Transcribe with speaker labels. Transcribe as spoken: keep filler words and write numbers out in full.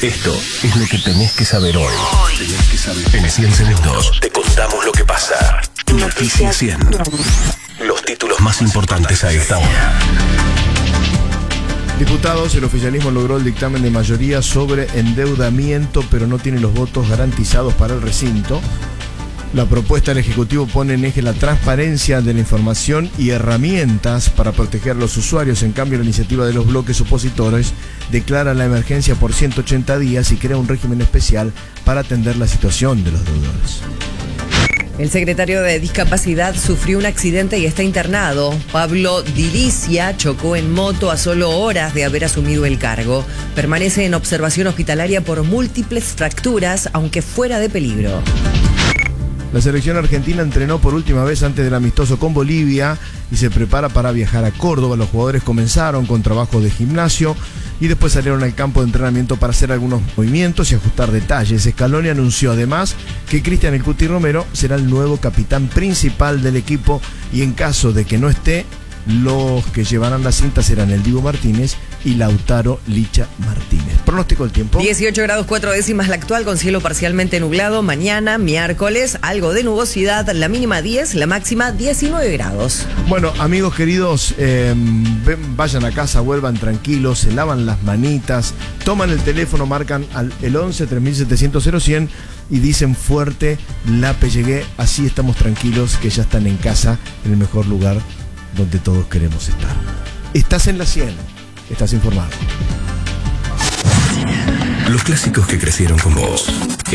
Speaker 1: Esto es lo que tenés que saber hoy. Tenés que saber. En cien segundos te contamos lo que pasa. Noticias cien. Los títulos más importantes a esta hora.
Speaker 2: Diputados, el oficialismo logró el dictamen de mayoría sobre endeudamiento, pero no tiene los votos garantizados para el recinto. La propuesta del Ejecutivo pone en eje la transparencia de la información y herramientas para proteger a los usuarios. En cambio, la iniciativa de los bloques opositores declara la emergencia por ciento ochenta días y crea un régimen especial para atender la situación de los deudores.
Speaker 3: El secretario de Discapacidad sufrió un accidente y está internado. Pablo Diricia chocó en moto a solo horas de haber asumido el cargo. Permanece en observación hospitalaria por múltiples fracturas, aunque fuera de peligro.
Speaker 2: La selección argentina entrenó por última vez antes del amistoso con Bolivia y se prepara para viajar a Córdoba. Los jugadores comenzaron con trabajo de gimnasio y después salieron al campo de entrenamiento para hacer algunos movimientos y ajustar detalles. Scaloni anunció además que Cristian El Cuti Romero será el nuevo capitán principal del equipo y en caso de que no esté, los que llevarán la cinta serán el Dibu Martínez y Lautaro Licha Martínez. Pronóstico del tiempo.
Speaker 3: dieciocho grados cuatro décimas la actual, con cielo parcialmente nublado. Mañana, miércoles, algo de nubosidad. La mínima diez, la máxima diecinueve grados.
Speaker 2: Bueno, amigos queridos, eh, vayan a casa, vuelvan tranquilos, se lavan las manitas, toman el teléfono, marcan al el once tres mil setecientos cero cien y dicen fuerte, Lape llegué. Así estamos tranquilos que ya están en casa, en el mejor lugar donde todos queremos estar. Estás en la cien, estás informado.
Speaker 1: Los clásicos que crecieron con vos.